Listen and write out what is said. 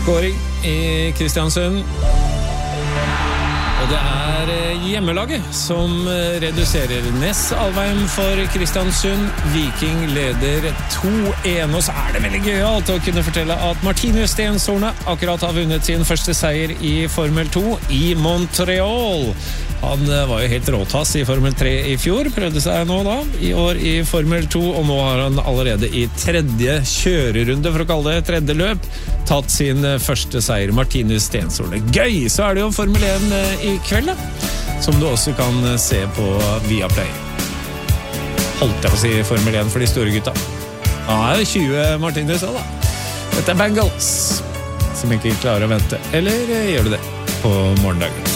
Skåring i Kristiansund. Og det hjemmelaget som reduserer. Ness Alvheim for Kristiansund. Viking leder 2-1. Og så det veldig gøyalt å kunne fortelle at Martinus Stenshorne akkurat har vunnet sin første seier i Formel 2 i Montreal. Han var jo helt råtass i Formel 3 i fjor, prøvde seg nå da, i år i Formel 2, og nå har han allerede i tredje kjørerunde, for å kalle det tredje løp, tatt sin første seier, Martinus Stenshorne. Gøy! Så det jo Formel 1 i kveld, da, som du også kan se på Viaplay. Holdt jeg på å si Formel 1 for de store gutta. Ja, 20 Martinus da. Dette Bengals, som ikke klarer å vente. Eller gjør du det på morgendagen?